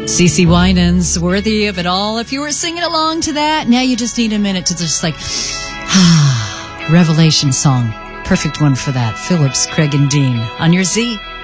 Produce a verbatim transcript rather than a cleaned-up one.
CeCe Winans, Worthy of It All. If you were singing along to that, now you just need a minute to just like, ah, Revelation song. Perfect one for that. Phillips, Craig and Dean on your Z.